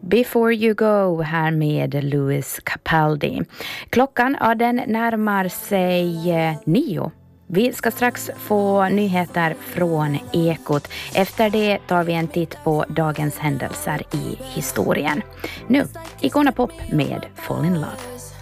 Before You Go här med Louis Capaldi. Klockan, ja, den närmar sig 9. Vi ska strax få nyheter från Ekot. Efter det tar vi en titt på dagens händelser i historien. Nu, Icona Pop med Fall in Love.